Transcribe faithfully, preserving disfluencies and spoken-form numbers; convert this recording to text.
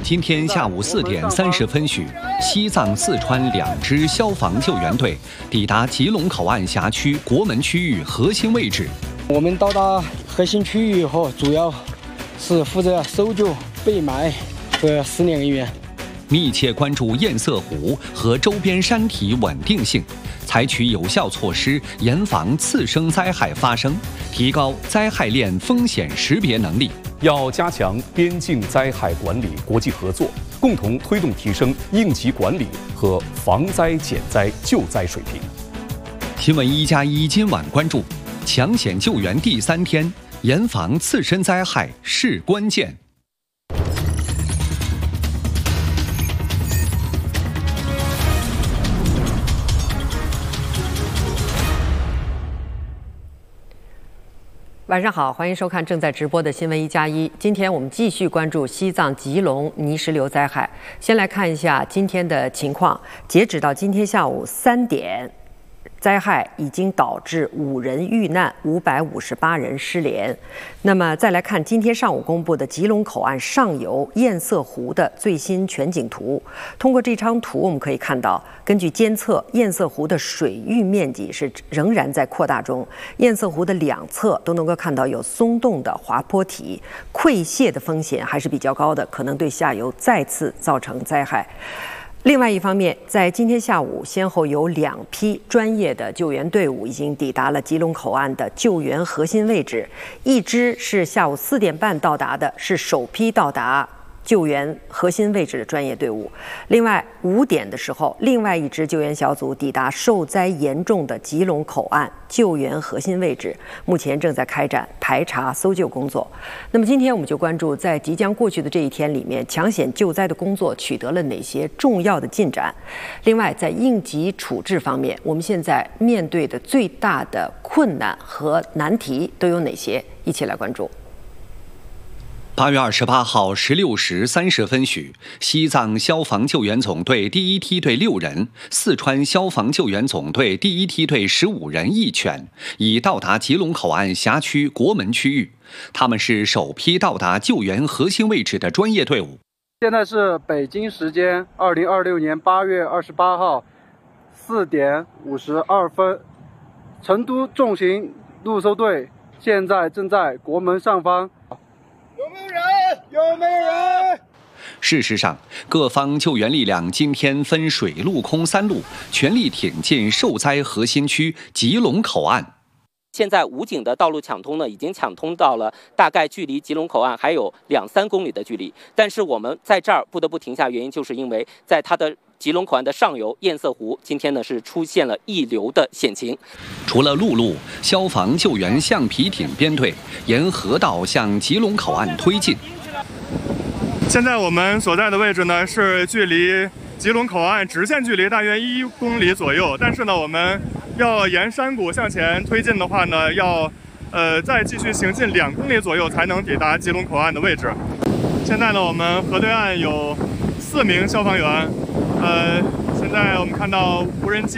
今天下午四点三十分许，西藏、四川两支消防救援队抵达吉隆口岸辖区国门区域核心位置。 我们到达核心区域以后，主要是负责搜救被埋和失联人员， 密切关注堰塞湖和周边山体稳定性，采取有效措施，严防次生灾害发生，提高灾害链风险识别能力。 要加强边境灾害管理国际合作，共同推动提升应急管理和防灾减灾救灾水平。 新闻一加一今晚关注：抢险救援第三天，严防次生灾害是关键。 晚上好，欢迎收看正在直播的新闻一加一。今天我们继续关注西藏吉隆泥石流灾害。先来看一下今天的情况，截止到今天下午三点，灾害已经导致五人遇难，五百五十八人失联。那么再来看今天上午公布的吉隆口岸上游堰塞湖的最新全景图。通过这张图，我们可以看到，根据监测，堰塞湖的水域面积是仍然在扩大中。堰塞湖的两侧都能够看到有松动的滑坡体，溃泻的风险还是比较高的，可能对下游再次造成灾害。另外一方面，在今天下午，先后有两批专业的救援队伍已经抵达了吉隆口岸的救援核心位置。一支是下午四点半到达的，是首批到达救援核心位置的专业队伍。另外，五点的时候，另外一支救援小组抵达受灾严重的吉隆口岸救援核心位置，目前正在开展排查搜救工作。那么今天我们就关注，在即将过去的这一天里面，抢险救灾的工作取得了哪些重要的进展？另外，在应急处置方面，我们现在面对的最大的困难和难题都有哪些？一起来关注。 八月二十八号十六时三十分许，西藏消防救援总队第一梯队六人，四川消防救援总队第一梯队十五人一犬，已到达吉隆口岸辖区国门区域。他们是首批到达救援核心位置的专业队伍。 现在是北京时间二零二六年八月二十八号四点五十二分，成都重型陆搜队现在正在国门上方。有没有人？有没有人？ 事实上，各方救援力量今天分水陆空三路，全力挺进受灾核心区吉隆口岸。 现在武警的道路抢通呢，已经抢通到了大概距离吉隆口岸还有两三公里的距离。但是我们在这儿不得不停下，原因就是因为在它的吉隆口岸的上游堰塞湖，今天呢是出现了溢流的险情。 除了陆路，消防救援橡皮艇编队沿河道向吉隆口岸推进。 现在我们所在的位置呢，是距离吉隆口岸直线距离大约一公里左右，但是呢，我们要沿山谷向前推进的话呢，要呃再继续行进两公里左右才能抵达吉隆口岸的位置。现在呢，我们河对岸有四名消防员，呃，现在我们看到无人机